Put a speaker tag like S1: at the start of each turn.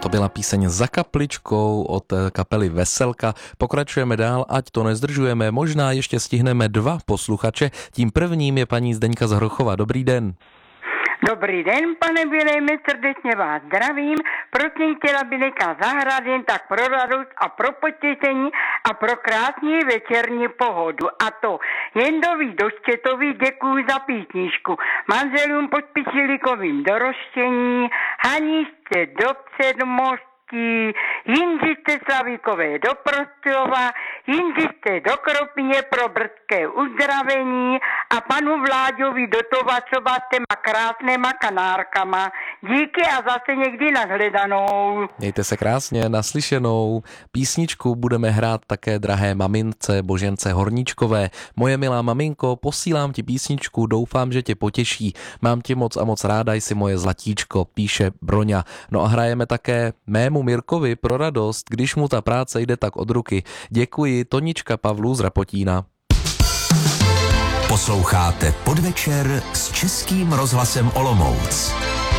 S1: To byla píseň Za kapličkou od kapely Veselka. Pokračujeme dál, ať to nezdržujeme. Možná ještě stihneme 2 posluchače. Tím prvním je paní Zdeňka z Hrochova. Dobrý den.
S2: Dobrý den, pane Vilejme, srdečně vás zdravím. Prosím, chtěla by nechat zahrát jen tak pro radost a pro potěšení a pro krásný večerní pohodu. A to Jendovi Doštětovi děkuji za písničku. Manželům Pospíšilikovým do Roštění, Haničce do Předmostí, Jindřičce Slavíkové do Prostějova, Jindřičce do Kropně pro brzké uzdravení a panu Vláďovi do Tovačova s těma krásnýma kanárkama. Díky a zase někdy nashledanou.
S1: Mějte se krásně, naslyšenou. Písničku budeme hrát také drahé mamince Božence Horníčkové. Moje milá maminko, posílám ti písničku, doufám, že tě potěší. Mám tě moc a moc ráda, jsi moje zlatíčko, píše Broňa. No a hrajeme také mému Mirkovi pro radost, když mu ta práce jde tak od ruky. Děkuji, Tonička Pavlu z Rapotína.
S3: Posloucháte Podvečer s Českým rozhlasem Olomouc.